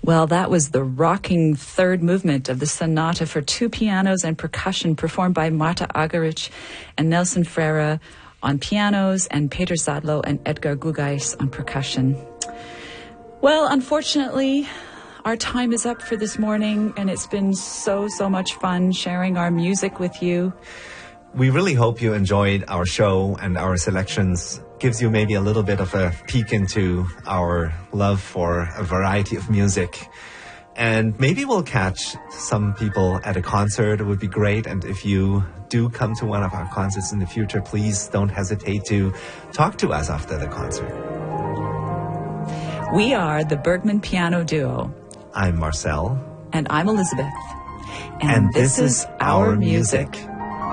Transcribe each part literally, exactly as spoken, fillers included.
Well, that was the rocking third movement of the sonata for two pianos and percussion performed by Marta Argerich and Nelson Freire on pianos and Peter Zadlo and Edgar Gugais on percussion. Well, unfortunately, our time is up for this morning, and it's been so, so much fun sharing our music with you. We really hope you enjoyed our show and our selections. Gives you maybe a little bit of a peek into our love for a variety of music. And maybe we'll catch some people at a concert. It would be great. And if you do come to one of our concerts in the future, please don't hesitate to talk to us after the concert. We are the Bergman Piano Duo. I'm Marcel. And I'm Elizabeth. And, and this, this is our music. music.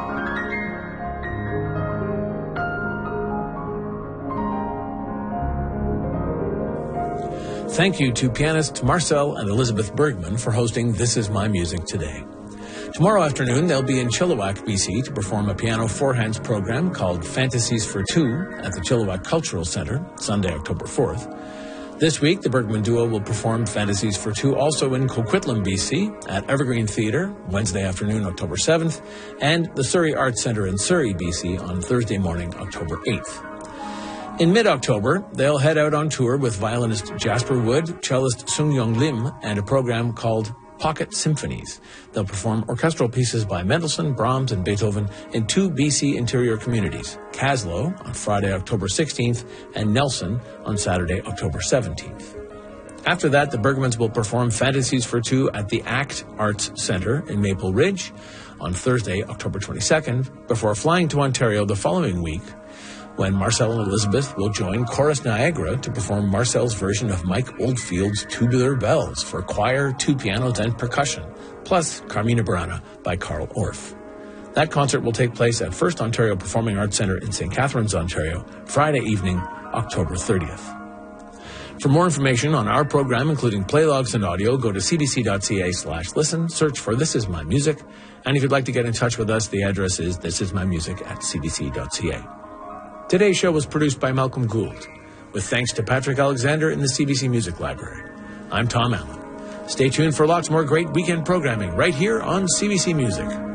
Thank you to pianists Marcel and Elizabeth Bergman for hosting This Is My Music today. Tomorrow afternoon, they'll be in Chilliwack, B C to perform a piano four-hands program called Fantasies for Two at the Chilliwack Cultural Centre, Sunday, October fourth. This week, the Bergman Duo will perform Fantasies for Two also in Coquitlam, B C at Evergreen Theatre, Wednesday afternoon, October seventh, and the Surrey Arts Centre in Surrey, B C on Thursday morning, October eighth. In mid-October, they'll head out on tour with violinist Jasper Wood, cellist Sung Young Lim, and a program called Pocket Symphonies. They'll perform orchestral pieces by Mendelssohn, Brahms, and Beethoven in two B C interior communities, Caslow on Friday, October sixteenth, and Nelson on Saturday, October seventeenth. After that, the Bergmans will perform Fantasies for Two at the ACT Arts Centre in Maple Ridge on Thursday, October twenty-second, before flying to Ontario the following week, when Marcel and Elizabeth will join Chorus Niagara to perform Marcel's version of Mike Oldfield's Tubular Bells for choir, two pianos, and percussion, plus Carmina Burana by Carl Orff. That concert will take place at First Ontario Performing Arts Centre in Saint Catharines, Ontario, Friday evening, October thirtieth. For more information on our program, including playlogs and audio, go to cbc.ca slash listen, search for This Is My Music, and if you'd like to get in touch with us, the address is thisismymusic at cbc.ca. Today's show was produced by Malcolm Gould, with thanks to Patrick Alexander in the C B C Music Library. I'm Tom Allen. Stay tuned for lots more great weekend programming right here on C B C Music.